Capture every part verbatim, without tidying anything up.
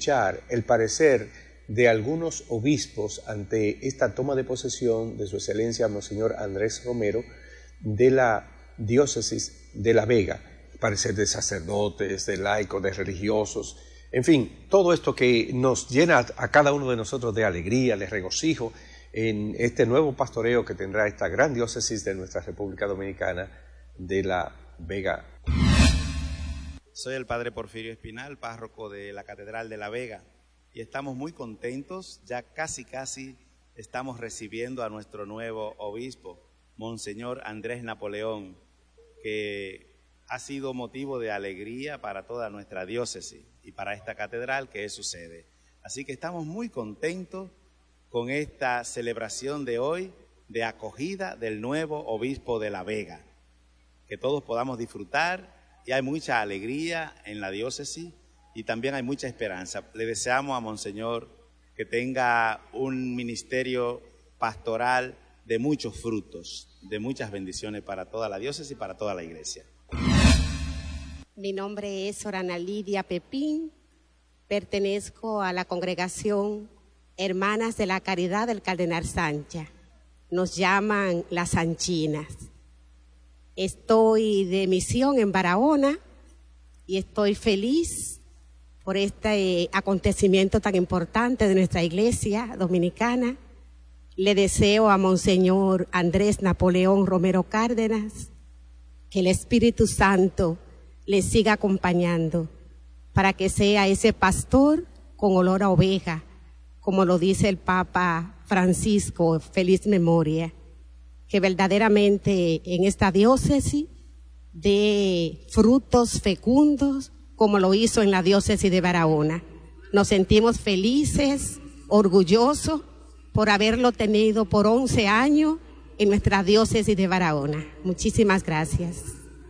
escuchar el parecer de algunos obispos ante esta toma de posesión de su excelencia Monseñor Andrés Romero de la diócesis de La Vega, parecer de sacerdotes, de laicos, de religiosos, en fin, todo esto que nos llena a cada uno de nosotros de alegría, de regocijo en este nuevo pastoreo que tendrá esta gran diócesis de nuestra República Dominicana de La Vega. Soy el padre Porfirio Espinal, párroco de la Catedral de La Vega, y estamos muy contentos, ya casi casi estamos recibiendo a nuestro nuevo obispo, Monseñor Andrés Napoleón, que ha sido motivo de alegría para toda nuestra diócesis y para esta catedral que es su sede. Así que estamos muy contentos con esta celebración de hoy de acogida del nuevo obispo de La Vega, que todos podamos disfrutar, y hay mucha alegría en la diócesis y también hay mucha esperanza. Le deseamos a Monseñor que tenga un ministerio pastoral de muchos frutos, de muchas bendiciones para toda la diócesis y para toda la iglesia. Mi nombre es Sorana Lidia Pepín, pertenezco a la congregación Hermanas de la Caridad del Cardenal Sancha. Nos llaman las Sanchinas. Estoy de misión en Barahona y estoy feliz por este acontecimiento tan importante de nuestra iglesia dominicana. Le deseo a Monseñor Andrés Napoleón Romero Cárdenas que el Espíritu Santo le siga acompañando para que sea ese pastor con olor a oveja, como lo dice el Papa Francisco, feliz memoria, que verdaderamente en esta diócesis dé frutos fecundos como lo hizo en la diócesis de Barahona. Nos sentimos felices, orgullosos por haberlo tenido por once años en nuestra diócesis de Barahona. Muchísimas gracias.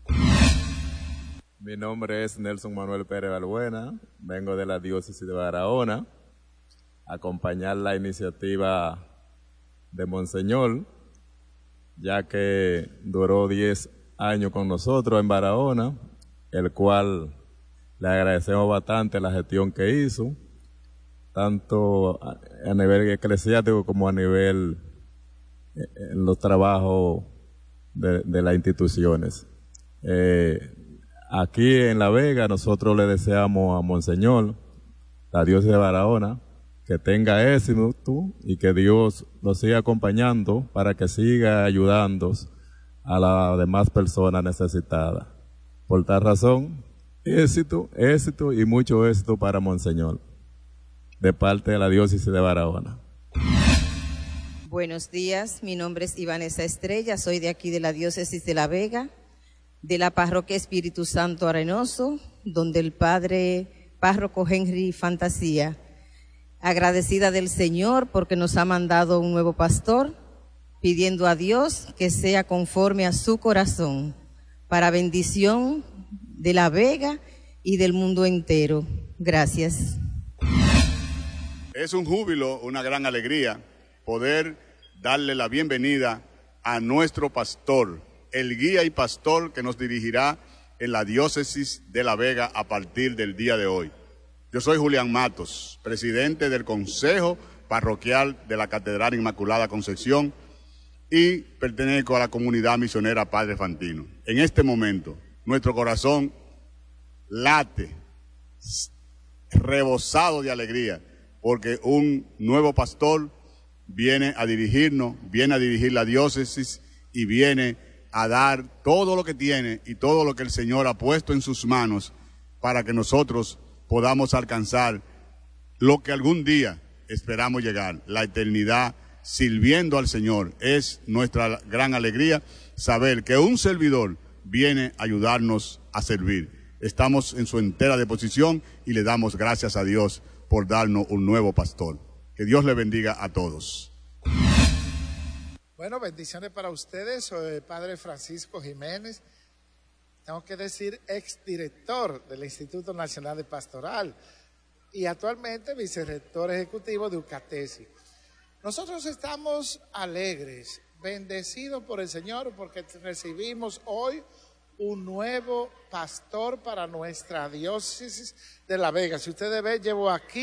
Mi nombre es Nelson Manuel Pérez Balbuena, vengo de la diócesis de Barahona a acompañar la iniciativa de Monseñor, ya que duró diez años con nosotros en Barahona, el cual le agradecemos bastante la gestión que hizo, tanto a nivel eclesiástico como a nivel en los trabajos de, de las instituciones. Eh, aquí en La Vega nosotros le deseamos a Monseñor, la diócesis de Barahona, que tenga éxito y que Dios lo siga acompañando para que siga ayudando a las demás personas necesitadas. Por tal razón, éxito, éxito y mucho éxito para Monseñor, de parte de la diócesis de Barahona. Buenos días, mi nombre es Ivanesa Estrella, soy de aquí de la diócesis de La Vega, de la parroquia Espíritu Santo Arenoso, donde el padre párroco Henry Fantasía, agradecida del Señor porque nos ha mandado un nuevo pastor, pidiendo a Dios que sea conforme a su corazón, para bendición de La Vega y del mundo entero. Gracias. Es un júbilo, una gran alegría poder darle la bienvenida a nuestro pastor, el guía y pastor que nos dirigirá en la diócesis de La Vega a partir del día de hoy. Yo soy Julián Matos, presidente del Consejo Parroquial de la Catedral Inmaculada Concepción y pertenezco a la comunidad misionera Padre Fantino. En este momento, nuestro corazón late, rebosado de alegría, porque un nuevo pastor viene a dirigirnos, viene a dirigir la diócesis y viene a dar todo lo que tiene y todo lo que el Señor ha puesto en sus manos para que nosotros podamos alcanzar lo que algún día esperamos llegar, la eternidad sirviendo al Señor. Es nuestra gran alegría saber que un servidor viene a ayudarnos a servir. Estamos en su entera disposición y le damos gracias a Dios por darnos un nuevo pastor. Que Dios le bendiga a todos. Bueno, bendiciones para ustedes. Soy el padre Francisco Jiménez. Tengo que decir exdirector del Instituto Nacional de Pastoral y actualmente vicerrector ejecutivo de UCATESI. Nosotros estamos alegres, bendecidos por el Señor porque recibimos hoy un nuevo pastor para nuestra diócesis de La Vega. Si ustedes ven, llevo aquí